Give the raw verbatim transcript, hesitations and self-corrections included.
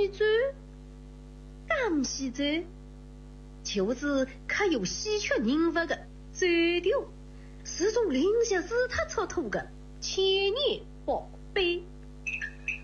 喜珠，甘喜珠，就是刻有稀缺人物的钻雕，是种零下日特出土的千年宝贝。